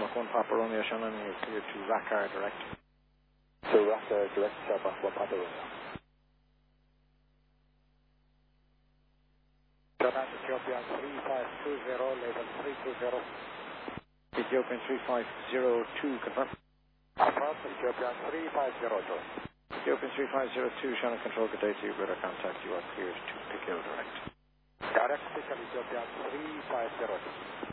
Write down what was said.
Denmark 1 Papa Romeo Shannon, you're clear to Rakkar direct. So Rakkar direct, Sherpa 1 Papa Romeo. Shannon, Ethiopian 3520, level 320. Ethiopian 3502, confirm. Affirm, Ethiopian 3502. Ethiopian 3502, Shannon Control, good day to you. Better contact you are cleared to Pickhill direct. Direct Pickhill, Ethiopian 3502.